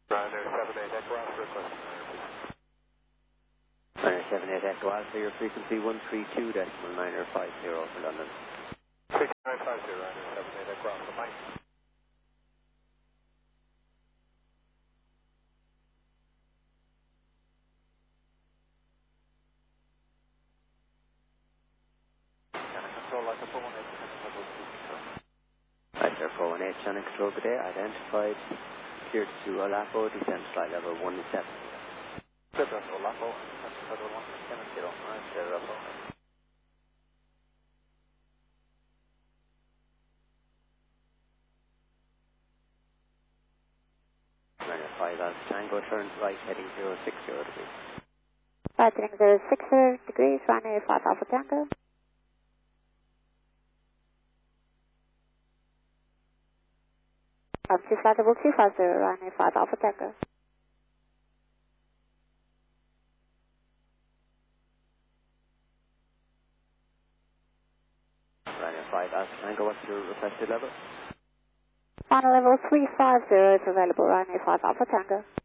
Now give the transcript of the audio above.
Ryanair 78 Echo Alpha, request. Ryanair 78 Echo Alpha, your frequency 132.950 for London. 6950, Ryanair 78 Echo Alpha, Mike. Control like a 418. Right there, 418, Shannon Control, good day. Identified, cleared to Olapo, descent flight level 17. Good, that's Olapo, that's Federal 170, right there, Olapo. Ryanair 5 Alpha Tango, turn right, heading 060 degrees. Right, heading 060 degrees, Ryanair 5 Alpha Tango. Altitude flight level 250, Ryanair 5 Alpha Tango. Ryanair 5 Alpha Tango, what's your requested level? Final level 350 is available, Ryanair 5 Alpha Tango.